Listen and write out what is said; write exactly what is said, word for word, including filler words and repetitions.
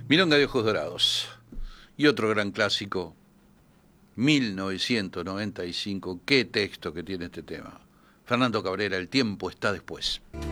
Milonga de Ojos Dorados. Y otro gran clásico, mil novecientos noventa y cinco. Qué texto que tiene este tema. Fernando Cabrera, El tiempo está después.